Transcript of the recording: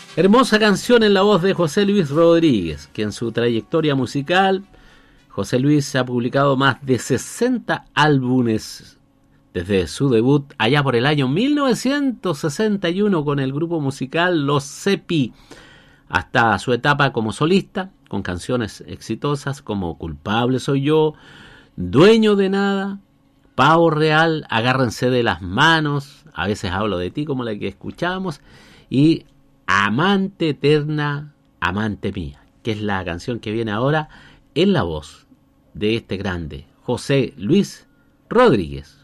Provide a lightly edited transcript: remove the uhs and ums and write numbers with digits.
Hermosa canción en la voz de José Luis Rodríguez, que en su trayectoria musical, José Luis ha publicado más de 60 álbumes desde su debut allá por el año 1961 con el grupo musical Los Cepi, hasta su etapa como solista, con canciones exitosas como Culpable soy yo, Dueño de nada, Pavo Real, Agárrense de las manos, A veces hablo de ti, como la que escuchamos, y Amante eterna, amante mía, que es la canción que viene ahora en la voz de este grande José Luis Rodríguez.